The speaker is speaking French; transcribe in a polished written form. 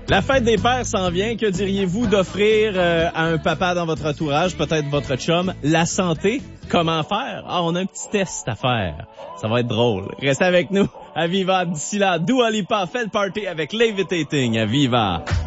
La fête des pères s'en vient. Que diriez-vous d'offrir à un papa dans votre entourage, peut-être votre chum, la santé? Comment faire? Ah, on a un petit test à faire. Ça va être drôle. Restez avec nous à Viva. D'ici là, Dua Lipa fait le party avec Levitating à Viva.